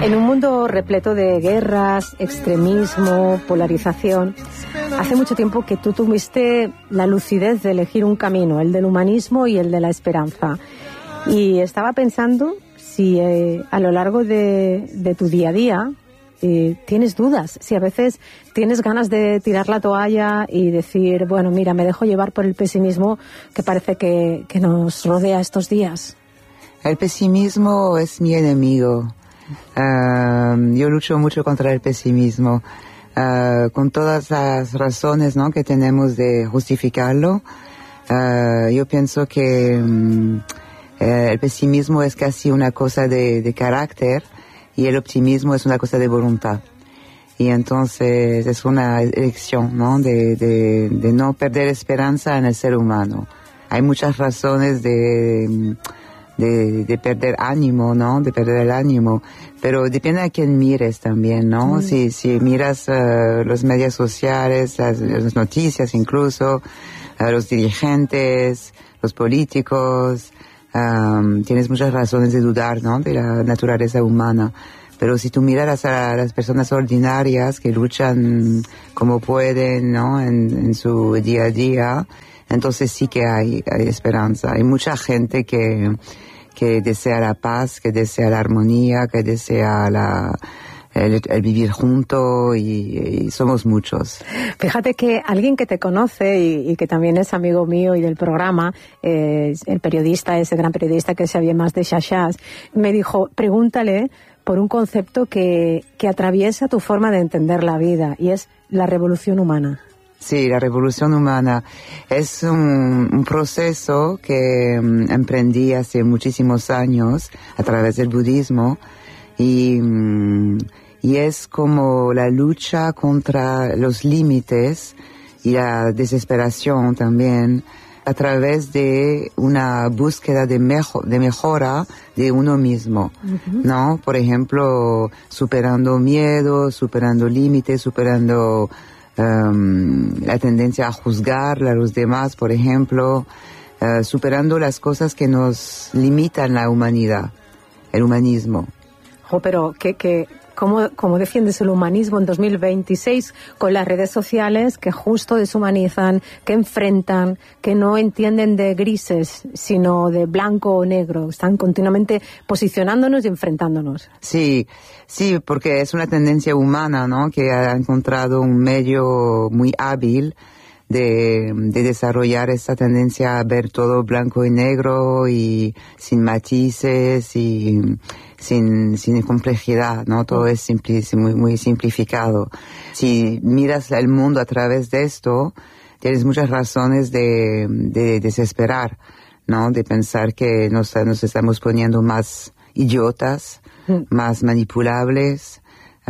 En un mundo repleto de guerras, extremismo, polarización, hace mucho tiempo que tú tuviste la lucidez de elegir un camino, el del humanismo y el de la esperanza. Y estaba pensando si a lo largo de tu día a día tienes dudas, si a veces tienes ganas de tirar la toalla y decir, bueno, mira, me dejo llevar por el pesimismo que parece que nos rodea estos días. El pesimismo es mi enemigo. Yo lucho mucho contra el pesimismo, con todas las razones, ¿no?, que tenemos de justificarlo. Yo pienso que el pesimismo es casi una cosa de carácter y el optimismo es una cosa de voluntad. Y entonces es una elección, ¿no?, de no perder esperanza en el ser humano. Hay muchas razones de perder ánimo, ¿no?, de perder el ánimo, pero depende a quién mires también, ¿no? Si miras los medios sociales, las noticias incluso, los dirigentes, los políticos, tienes muchas razones de dudar, ¿no?, de la naturaleza humana. Pero si tú miras a las personas ordinarias que luchan como pueden, ¿no?, en su día a día, entonces sí que hay esperanza. Hay mucha gente que desea la paz, que desea la armonía, que desea el vivir junto y somos muchos. Fíjate que alguien que te conoce y que también es amigo mío y del programa, el periodista, ese gran periodista que es Xavier Mas de Xaxàs, me dijo, pregúntale por un concepto que atraviesa tu forma de entender la vida y es la revolución humana. Sí, la revolución humana es un proceso que emprendí hace muchísimos años a través del budismo y es como la lucha contra los límites y la desesperación también a través de una búsqueda de mejora de uno mismo, ¿no? Por ejemplo, superando miedos, superando límites, superando la tendencia a juzgar a los demás, por ejemplo, superando las cosas que nos limitan la humanidad, el humanismo. Pero ¿cómo defiendes el humanismo en 2026 con las redes sociales que justo deshumanizan, que enfrentan, que no entienden de grises, sino de blanco o negro? Están continuamente posicionándonos y enfrentándonos. Sí, porque es una tendencia humana, ¿no?, que ha encontrado un medio muy hábil de desarrollar esta tendencia a ver todo blanco y negro y sin matices y sin complejidad, ¿no? Todo es muy, muy simplificado. Si miras el mundo a través de esto, tienes muchas razones de desesperar, ¿no? De pensar que nos estamos poniendo más idiotas, más manipulables,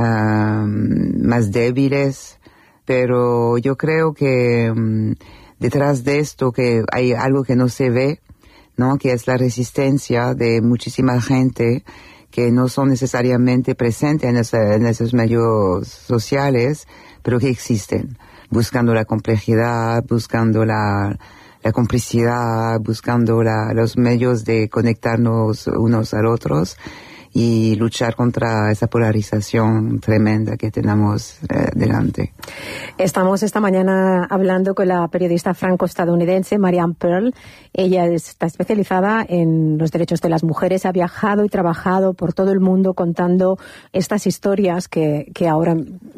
más débiles. Pero yo creo que detrás de esto que hay algo que no se ve, ¿no?, que es la resistencia de muchísima gente que no son necesariamente presentes en esos medios sociales, pero que existen, buscando la complejidad, buscando la complicidad, buscando los medios de conectarnos unos a otros y luchar contra esa polarización tremenda que tenemos delante. Estamos esta mañana hablando con la periodista franco-estadounidense Marianne Pearl. Ella está especializada en los derechos de las mujeres, ha viajado y trabajado por todo el mundo contando estas historias que ahora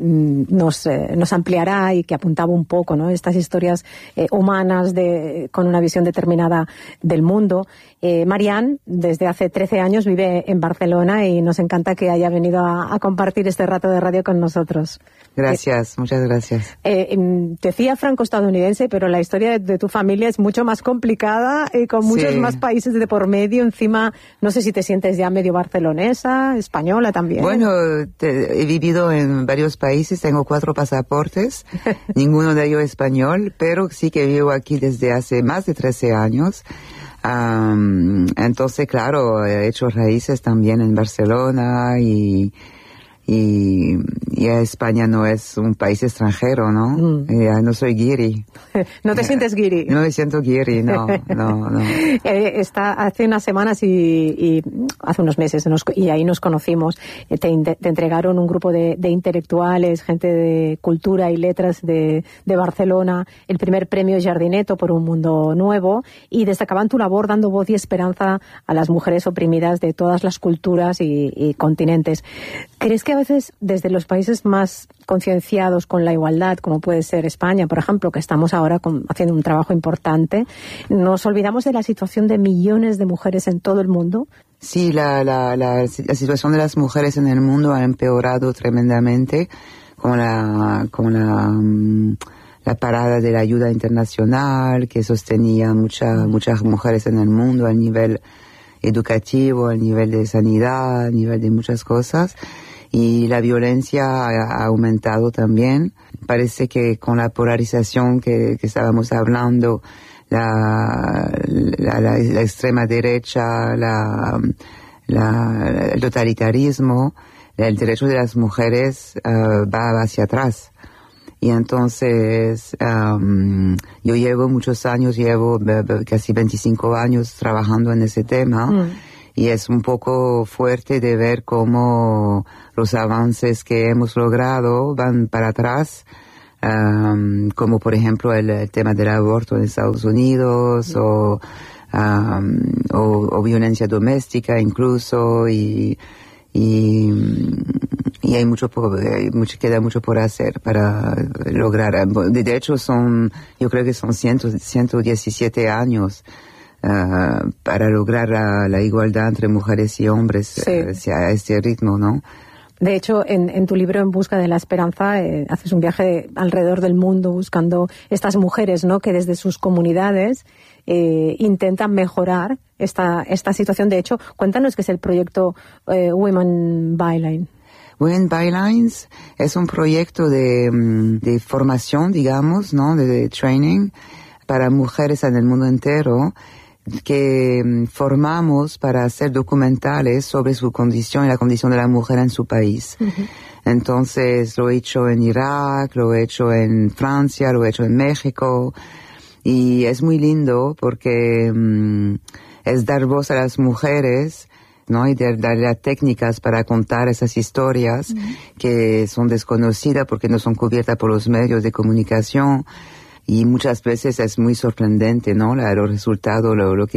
nos ampliará y que apuntaba un poco, ¿no?, estas historias humanas con una visión determinada del mundo. Marianne, desde hace 13 años, vive en Barcelona y nos encanta que haya venido a compartir este rato de radio con nosotros. Gracias, muchas gracias. Decía franco-estadounidense, pero la historia de tu familia es mucho más complicada, con muchos más países de por medio. Encima, no sé si te sientes ya medio barcelonesa, española también. Bueno, he vivido en varios países, tengo 4 pasaportes, ninguno de ellos español, pero sí que vivo aquí desde hace más de 13 años. Entonces, claro, he hecho raíces también en Barcelona y y España no es un país extranjero, ¿no? No soy guiri. ¿No te sientes guiri? No me siento guiri, no. Hace unas semanas y hace unos meses, y ahí nos conocimos, te entregaron un grupo de intelectuales, gente de cultura y letras de Barcelona, el primer premio Jardineto por un mundo nuevo, y destacaban tu labor dando voz y esperanza a las mujeres oprimidas de todas las culturas y continentes. ¿Crees que a veces desde los países más concienciados con la igualdad, como puede ser España, por ejemplo, que estamos ahora haciendo un trabajo importante, nos olvidamos de la situación de millones de mujeres en todo el mundo? Sí, la situación de las mujeres en el mundo ha empeorado tremendamente con la parada de la ayuda internacional que sostenía muchas mujeres en el mundo a nivel educativo, a nivel de sanidad, a nivel de muchas cosas. Y la violencia ha aumentado también. Parece que con la polarización que estábamos hablando, la extrema derecha, el totalitarismo, el derecho de las mujeres va hacia atrás. Y entonces yo llevo muchos años, casi 25 años trabajando en ese tema. Y es un poco fuerte de ver cómo los avances que hemos logrado van para atrás, como por ejemplo el tema del aborto en Estados Unidos o violencia doméstica incluso y hay queda mucho por hacer para lograr. De hecho yo creo que son 117 años para lograr la igualdad entre mujeres y hombres a este ritmo, ¿no? De hecho, en tu libro En busca de la esperanza haces un viaje alrededor del mundo buscando estas mujeres, ¿no?, que desde sus comunidades intentan mejorar esta situación. De hecho, cuéntanos qué es el proyecto Women Byline. Women Bylines es un proyecto de formación, digamos, ¿no?, de training para mujeres en el mundo entero, que formamos para hacer documentales sobre su condición y la condición de la mujer en su país. Entonces lo he hecho en Irak, lo he hecho en Francia, lo he hecho en México, y es muy lindo porque es dar voz a las mujeres, ¿no?, y darle técnicas para contar esas historias que son desconocidas porque no son cubiertas por los medios de comunicación. Y muchas veces es muy sorprendente, ¿no?, los resultados,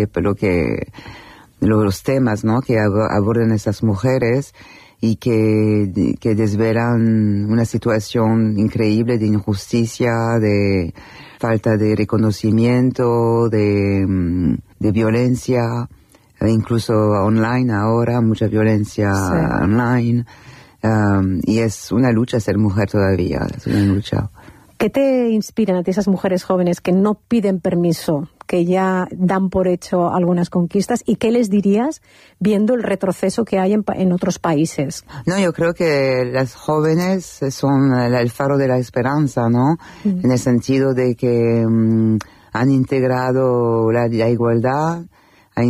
los temas, ¿no?, que abordan esas mujeres y que desvelan una situación increíble de injusticia, de falta de reconocimiento, de violencia, incluso online ahora, mucha violencia online. Y es una lucha ser mujer todavía, es una lucha. ¿Qué te inspiran a ti esas mujeres jóvenes que no piden permiso, que ya dan por hecho algunas conquistas? ¿Y qué les dirías viendo el retroceso que hay en otros países? No, yo creo que las jóvenes son el faro de la esperanza, ¿no? En el sentido de que han integrado la igualdad, han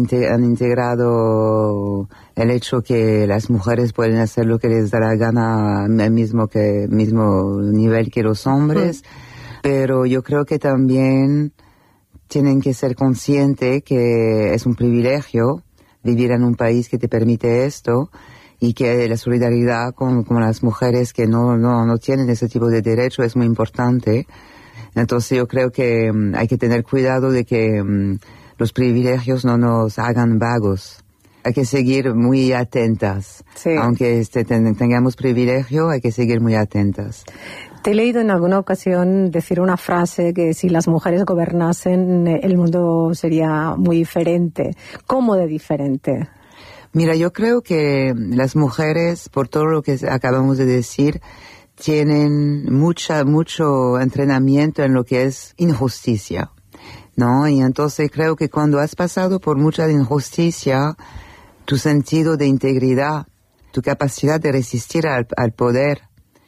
integrado el hecho que las mujeres pueden hacer lo que les da la gana al mismo nivel que los hombres, pero yo creo que también tienen que ser conscientes que es un privilegio vivir en un país que te permite esto y que la solidaridad con las mujeres que no tienen ese tipo de derecho es muy importante. Entonces yo creo que hay que tener cuidado de que los privilegios no nos hagan vagos. Hay que seguir muy atentas. Aunque tengamos privilegio, hay que seguir muy atentas. Te he leído en alguna ocasión decir una frase que si las mujeres gobernasen, el mundo sería muy diferente. ¿Cómo de diferente? Mira, yo creo que las mujeres, por todo lo que acabamos de decir, tienen mucho entrenamiento en lo que es injusticia, ¿no? Y entonces creo que cuando has pasado por mucha injusticia, tu sentido de integridad, tu capacidad de resistir al poder,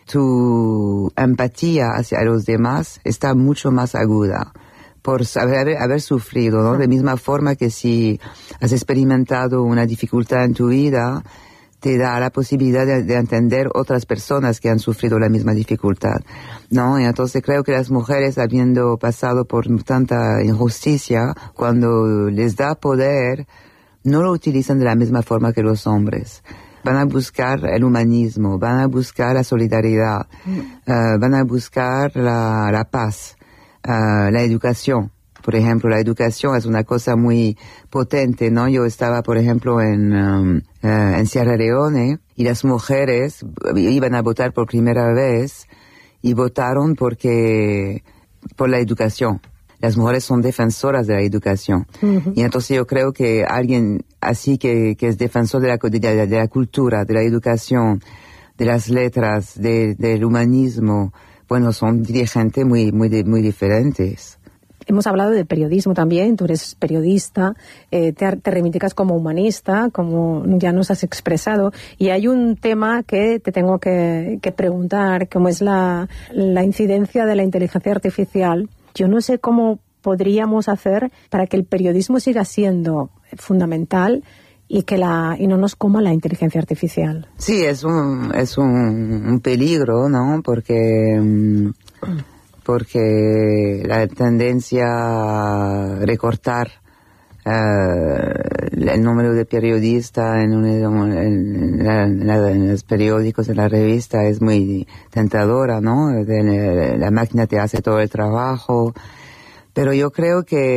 tu empatía hacia los demás está mucho más aguda por haber sufrido, ¿no? De misma forma que si has experimentado una dificultad en tu vida, te da la posibilidad de entender otras personas que han sufrido la misma dificultad, ¿no? Y entonces creo que las mujeres, habiendo pasado por tanta injusticia, cuando les da poder, no lo utilizan de la misma forma que los hombres. Van a buscar el humanismo, van a buscar la solidaridad, van a buscar la paz, la educación. Por ejemplo, la educación es una cosa muy potente, ¿no? Yo estaba, por ejemplo, en Sierra Leone y las mujeres iban a votar por primera vez y votaron por la educación. Las mujeres son defensoras de la educación. Uh-huh. Y entonces yo creo que alguien así que es defensor de la cultura, de la educación, de las letras, del humanismo, bueno, son dirigentes muy diferentes. Hemos hablado de periodismo también, tú eres periodista, te reivindicas como humanista, como ya nos has expresado, y hay un tema que te tengo que preguntar, como es la incidencia de la inteligencia artificial. Yo no sé cómo podríamos hacer para que el periodismo siga siendo fundamental y no nos coma la inteligencia artificial. Sí, es un peligro, ¿no? Porque la tendencia a recortar el número de periodistas en los periódicos, en la revista, es muy tentadora, ¿no? La máquina te hace todo el trabajo, pero yo creo que